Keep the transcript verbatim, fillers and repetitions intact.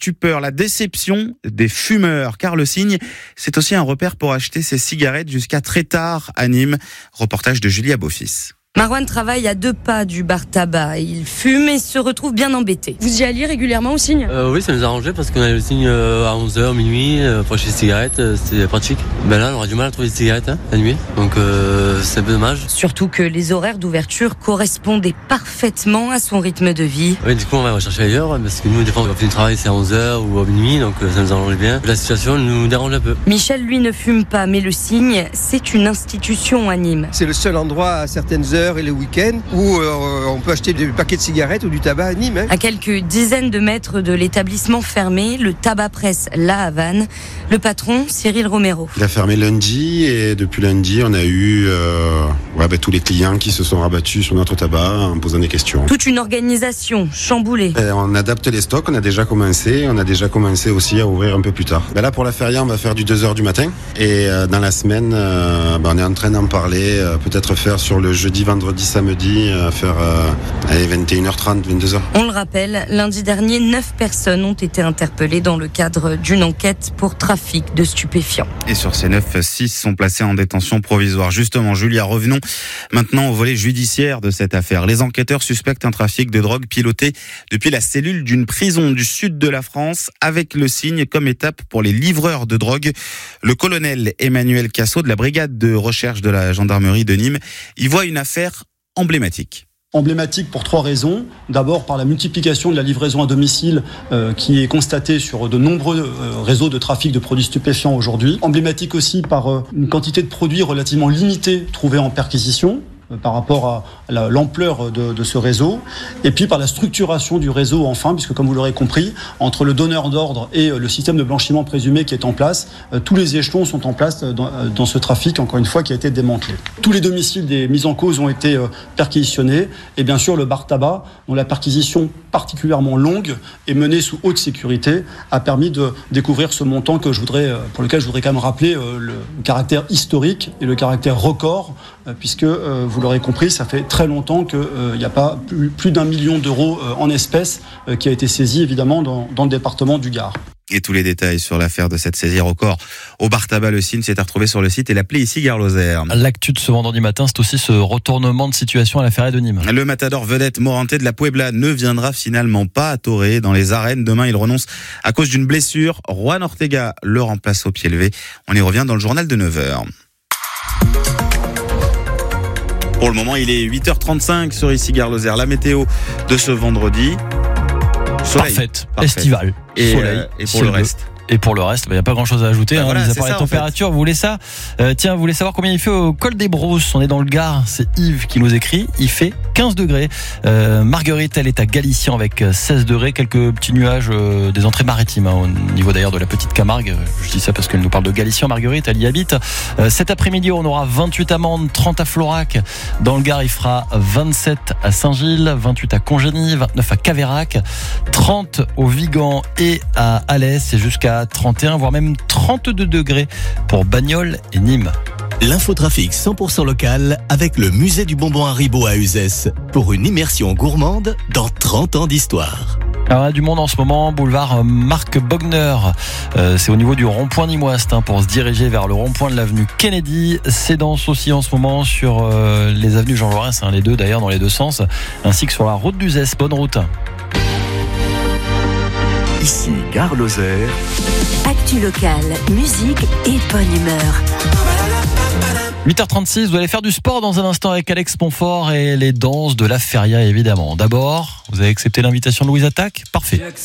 stupeur, la déception des fumeurs, car le Cygne, c'est aussi un repère pour acheter ses cigarettes jusqu'à très tard à Nîmes. Reportage de Julia Beaufils. Marwan travaille à deux pas du bar tabac. Il fume et se retrouve bien embêté. Vous y alliez régulièrement au Cygne ? euh, Oui, ça nous arrangeait parce qu'on avait le Cygne euh, à onze heures, minuit, euh, pour acheter des cigarettes, euh, c'était pratique. Ben là, on aura du mal à trouver des cigarettes hein, la nuit, donc euh, c'est un peu dommage. Surtout que les horaires d'ouverture correspondaient parfaitement à son rythme de vie. Oui, du coup, on va chercher ailleurs parce que nous, des fois, on va finir le travail, c'est à onze heures ou à minuit, donc euh, ça nous arrange bien. La situation nous dérange un peu. Michel, lui, ne fume pas, mais le Cygne, c'est une institution à Nîmes. C'est le seul endroit à certaines heures et le week-end où euh, on peut acheter des paquets de cigarettes ou du tabac à Nîmes. Hein. À quelques dizaines de mètres de l'établissement fermé, le tabac presse La Havane. Le patron, Cyril Romero. Il a fermé lundi et depuis lundi, on a eu euh, ouais, bah, tous les clients qui se sont rabattus sur notre tabac en posant des questions. Toute une organisation chamboulée. Et on adapte les stocks, on a déjà commencé. On a déjà commencé aussi à ouvrir un peu plus tard. Bah, là, pour la feria, on va faire du deux heures du matin. Et euh, dans la semaine, euh, bah, on est en train d'en parler. Euh, peut-être faire sur le jeudi, vendredi, samedi, à faire euh, allez, vingt et une heures trente, vingt-deux heures. On le rappelle, lundi dernier, neuf personnes ont été interpellées dans le cadre d'une enquête pour trafic de stupéfiants. Et sur ces neuf, six sont placés en détention provisoire. Justement, Julia, revenons maintenant au volet judiciaire de cette affaire. Les enquêteurs suspectent un trafic de drogue piloté depuis la cellule d'une prison du sud de la France, avec le Cygne comme étape pour les livreurs de drogue. Le colonel Emmanuel Cassot de la brigade de recherche de la gendarmerie de Nîmes y voit une affaire emblématique. Emblématique pour trois raisons. D'abord par la multiplication de la livraison à domicile euh, qui est constatée sur de nombreux euh, réseaux de trafic de produits stupéfiants aujourd'hui. Emblématique aussi par euh, une quantité de produits relativement limitée trouvée en perquisition euh, par rapport à la, l'ampleur de, de ce réseau. Et puis par la structuration du réseau enfin, puisque comme vous l'aurez compris, entre le donneur d'ordre et euh, le système de blanchiment présumé qui est en place, euh, tous les échelons sont en place dans, euh, dans ce trafic, encore une fois, qui a été démantelé. Tous les domiciles des mises en cause ont été euh, perquisitionnés et bien sûr le bar tabac, dont la perquisition particulièrement longue et menée sous haute sécurité, a permis de découvrir ce montant que je voudrais, euh, pour lequel je voudrais quand même rappeler euh, le caractère historique et le caractère record, euh, puisque euh, vous l'aurez compris, ça fait très longtemps qu'il n'y euh, a pas plus, plus d'un million d'euros euh, en espèces euh, qui a été saisi évidemment dans, dans le département du Gard. Et tous les détails sur l'affaire de cette saisie record au bar tabac Le Cygne, c'est à retrouver sur le site et l'appelé ici Gare Lozère. L'actu de ce vendredi matin, c'est aussi ce retournement de situation à la Feria de Nîmes. Le matador vedette Morante de la Puebla ne viendra finalement pas à Toré dans les arènes. Demain, il renonce à cause d'une blessure. Juan Ortega le remplace au pied levé. On y revient dans le journal de neuf heures. Pour le moment, il est huit heures trente-cinq sur ici Gare Lozère. La météo de ce vendredi. Soleil. Parfaite, Parfait. Estival, Et, soleil, euh, et pour le reste. Et pour le reste, il bah, n'y a pas grand chose à ajouter. Bah hein, voilà, mis à c'est part ça, les en fait. températures, vous voulez ça euh, Tiens, vous voulez savoir combien il fait au col des Brousses? On est dans le Gard, c'est Yves qui nous écrit. Il fait quinze degrés. Euh, Marguerite, elle est à Galician avec seize degrés. Quelques petits nuages euh, des entrées maritimes, hein, au niveau d'ailleurs de la petite Camargue. Je dis ça parce qu'elle nous parle de Galician. Marguerite, elle y habite. Euh, cet après-midi, on aura vingt-huit à Mende, trente à Florac. Dans le Gard, il fera vingt-sept à Saint-Gilles, vingt-huit à Congénie, vingt-neuf à Caveyrac, trente au Vigan et à Alès, et jusqu'à trente et un, voire même trente-deux degrés pour Bagnoles et Nîmes. L'infotrafic cent pour cent local avec le musée du bonbon Haribo à Uzès pour une immersion gourmande dans trente ans d'histoire. Alors, il y a du monde en ce moment, boulevard Marc Bogner. Euh, c'est au niveau du rond-point Nîmoiste, hein, pour se diriger vers le rond-point de l'avenue Kennedy. C'est dense aussi en ce moment sur euh, les avenues Jean Jaurès, hein, les deux d'ailleurs dans les deux sens, ainsi que sur la route d'Uzès. Bonne route. Ici Gare Lozère. Actu locale, musique et bonne humeur. huit heures trente-six, vous allez faire du sport dans un instant avec Alex Montfort et les danses de la Feria évidemment. D'abord, vous avez accepté l'invitation de Louise Attaque ? Parfait.